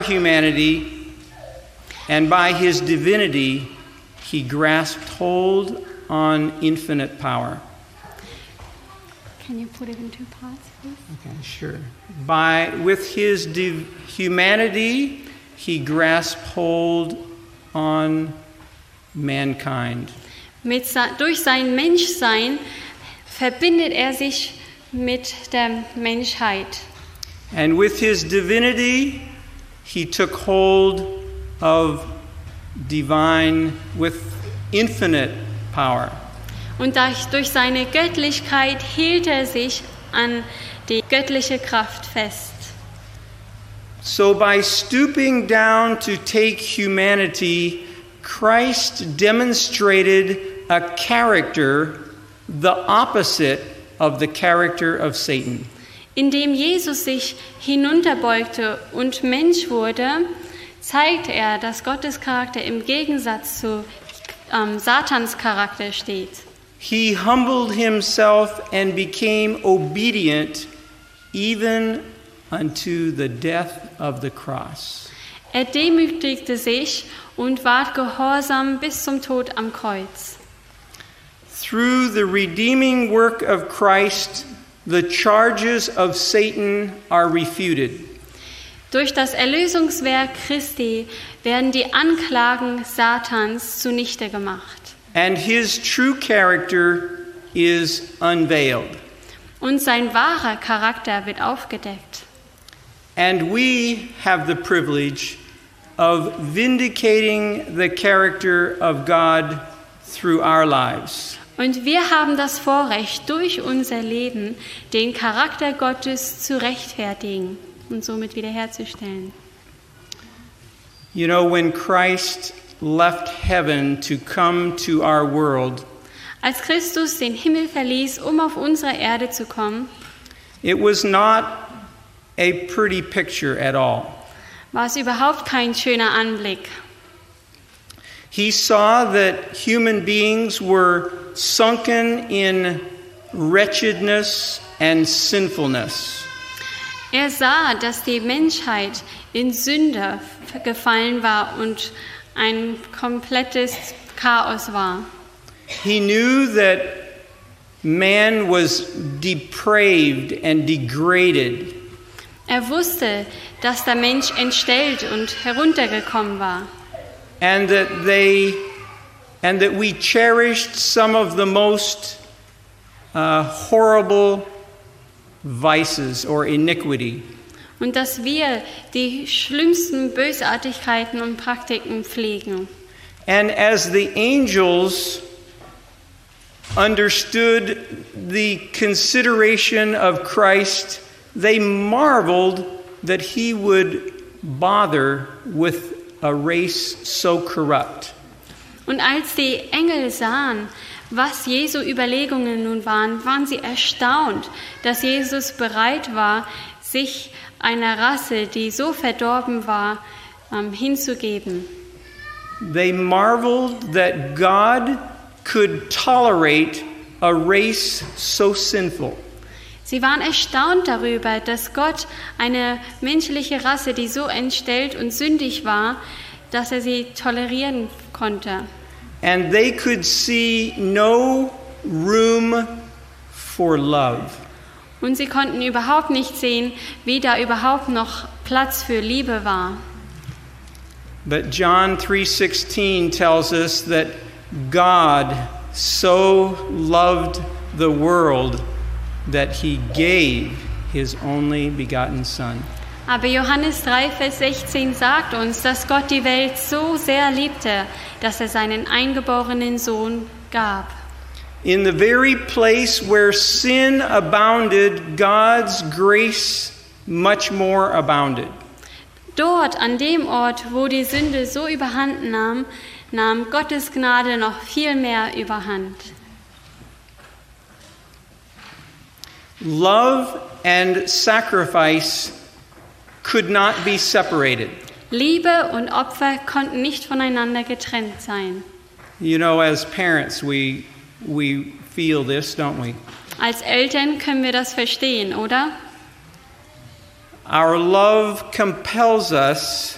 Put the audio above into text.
humanity, and by his divinity, he grasped hold on infinite power. Can you put it in two parts, please? Okay, sure. With his humanity, he grasped hold on mankind. Durch sein Menschsein verbindet sich mit der Menschheit. And with his divinity, he took hold of with infinite power. Und durch seine Göttlichkeit hielt sich an die göttliche Kraft fest. So by stooping down to take humanity, Christ demonstrated a character the opposite of the character of Satan. Indem Jesus sich hinunterbeugte und Mensch wurde, zeigte er, dass Gottes Charakter im Gegensatz zu Satans Charakter steht. He humbled himself and became obedient even unto the death of the cross. Er demütigte sich und ward gehorsam bis zum Tod am Kreuz. Through the redeeming work of Christ, the charges of Satan are refuted. Durch das Erlösungswerk Christi werden die Anklagen Satans zunichte gemacht. And his true character is unveiled. Und sein wahrer Charakter wird aufgedeckt. And we have the privilege of vindicating the character of God through our lives. Und wir haben das Vorrecht, durch unser Leben den Charakter Gottes zu rechtfertigen und somit wiederherzustellen. You know, when Christ left heaven to come to our world, als Christus den Himmel verließ, auf unsere Erde zu kommen, it was not a pretty picture at all. War es überhaupt kein schöner Anblick. He saw that human beings were sunken in wretchedness and sinfulness. Er sah, dass die Menschheit in Sünde gefallen war und ein komplettes Chaos war. He knew that man was depraved and degraded. Er wusste, dass der Mensch entstellt und heruntergekommen war. And that we cherished some of the most horrible vices or iniquity. Und dass wir die schlimmsten Bösartigkeiten und Praktiken pflegen. And as the angels understood the consideration of Christ, they marveled that he would bother with a race so corrupt. Und als die Engel sahen, was Jesu Überlegungen nun waren sie erstaunt, dass Jesus bereit war, sich einer Rasse, die so verdorben war, hinzugeben. They marveled that God could tolerate a race so sinful. Sie waren erstaunt darüber, dass Gott eine menschliche Rasse, die so entstellt und sündig war, dass er sie tolerieren konnte. And they could see no room for love. Und sie konnten überhaupt nicht sehen, wie da überhaupt noch Platz für Liebe war. But John 3:16 tells us that God so loved the world that he gave his only begotten Son. Aber Johannes 3, Vers 16 sagt uns, dass Gott die Welt so sehr liebte, dass er seinen eingeborenen Sohn gab. In the very place where sin abounded, God's grace much more abounded. Dort, an dem Ort, wo die Sünde so überhand nahm, nahm Gottes Gnade noch viel mehr überhand. Love and sacrifice could not be separated. Liebe und Opfer konnten nicht voneinander getrennt sein. You know, as parents, we feel this, don't we? Als Eltern können wir das verstehen, oder? Our love compels us